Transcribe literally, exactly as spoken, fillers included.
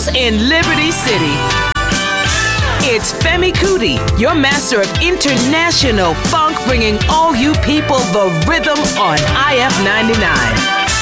Studios in Liberty City. It's Femi Kuti, your master of international funk, bringing all you people the rhythm on I F ninety-nine.